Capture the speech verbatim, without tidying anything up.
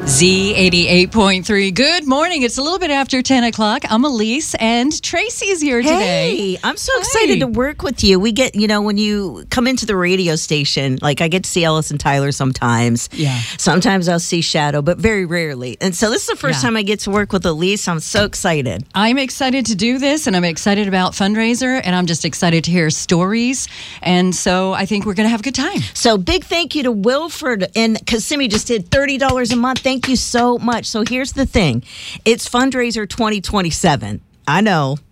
Z eighty-eight point three. Good morning. It's a little bit after ten o'clock. I'm Elise, and Tracy's here today. Hey, I'm so Hi. excited to work with you. We get, you know, when you come into the radio station, like I get to see Ellis and Tyler sometimes. Yeah. Sometimes I'll see Shadow, but very rarely. And so this is the first Yeah. time I get to work with Elise. I'm so excited. I'm excited to do this, and I'm excited about fundraiser, and I'm just excited to hear stories. And so I think we're going to have a good time. So big thank you to Wilford and Kissimmee just did thirty dollars a month. Thank you so much. So here's the thing. It's fundraiser twenty twenty-seven. I know.